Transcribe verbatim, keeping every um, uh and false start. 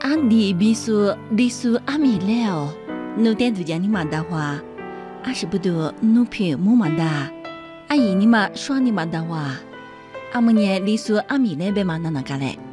阿你比说你说阿米了，侬点都讲你妈的话，阿是不得侬偏莫嘛的，阿姨你妈说你妈的话，阿么呢你说阿米那边嘛那哪个嘞？